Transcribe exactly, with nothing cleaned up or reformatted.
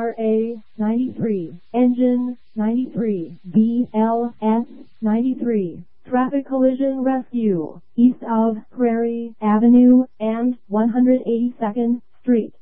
R A ninety-three, Engine ninety-three, B L S ninety-three. Traffic collision rescue, east of Prairie Avenue and one hundred eighty-second Street.